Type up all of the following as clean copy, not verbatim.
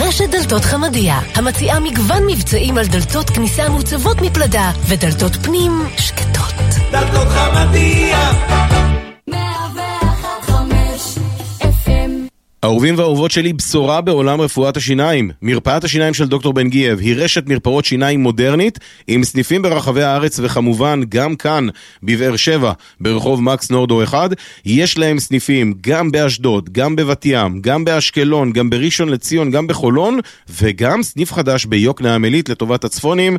רשת דלתות חמדיה, המציעה מגוון מבצעים על דלתות כניסה מוצבות מפלדה ודלתות פנים שקטות. דלתות חמדיה. אהובים ואהובות שלי, בשורה בעולם רפואת השיניים. מרפאת השיניים של דוקטור בן גייב היא רשת מרפאות שיניים מודרנית עם סניפים ברחבי הארץ, וכמובן גם כאן בבאר שבע ברחוב מקס נורדו 1. יש להם סניפים גם באשדוד, גם בבת ים, גם באשקלון, גם בראשון לציון, גם בחולון, וגם סניף חדש ביוקנעם עילית לטובת הצפונים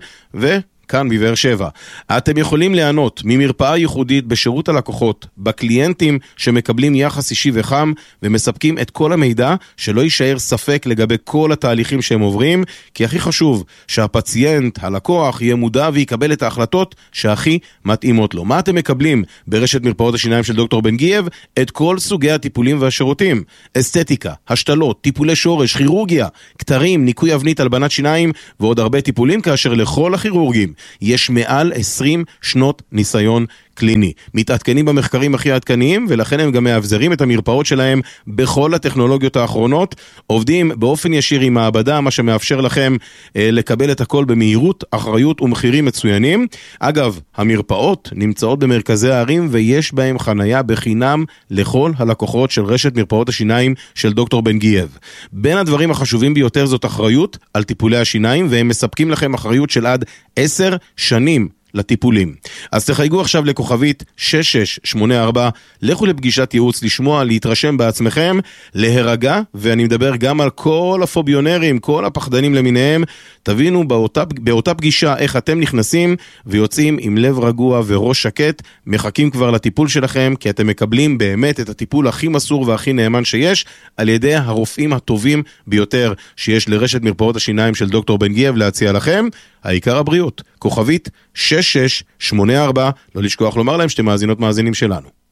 כאן בבאר שבע. אתם יכולים ליהנות ממרפאה ייחודית בשירות הלקוחות, בקליינטים שמקבלים יחס אישי וחם ומספקים את כל המידע, שלא יישאר ספק לגבי כל התהליכים שהם עוברים, כי הכי חשוב שהפציינט, הלקוח, יהיה מודע ויקבל את ההחלטות שהכי מתאימות לו. מה אתם מקבלים ברשת מרפאות השיניים של דוקטור בן גייב? את כל סוגי הטיפולים והשירותים: אסתטיקה, השתלות, טיפולי שורש, כירורגיה, כתרים, ניקוי אבנית, הלבנת שיניים ועוד הרבה טיפולים, כאשר לכל הכירורגים יש מעל 20 שנות ניסיון קליני. מתעדכנים במחקרים הכי עדכניים, ולכן הם גם מאבזרים את המרפאות שלהם בכל הטכנולוגיות האחרונות. עובדים באופן ישיר עם מעבדה, מה שמאפשר לכם לקבל את הכל במהירות, אחריות ומחירים מצוינים. אגב, המרפאות נמצאות במרכזי הערים, ויש בהם חנייה בחינם לכל הלקוחות של רשת מרפאות השיניים של דוקטור בן גייב. בין הדברים החשובים ביותר זאת אחריות על טיפולי השיניים, והם מספקים לכם אחריות של עד 10 שנים לטיפולים. אז תחייגו עכשיו לכוכבית 6684, לכו לפגישת ייעוץ, לשמוע, להתרשם בעצמכם, להירגע, ואני מדבר גם על כל הפוביונרים, כל הפחדנים למיניהם. תבינו באותה פגישה איך אתם נכנסים ויוצאים עם לב רגוע וראש שקט, מחכים כבר לטיפול שלכם, כי אתם מקבלים באמת את הטיפול הכי מסור והכי נאמן שיש, על ידי הרופאים הטובים ביותר שיש לרשת מרפאות השיניים של דוקטור בן גייב להציע לכם. העיקר הבריאות. כוכבית 6684, לא לשכוח לומר להם שאתם מאזינות מאזינים שלנו.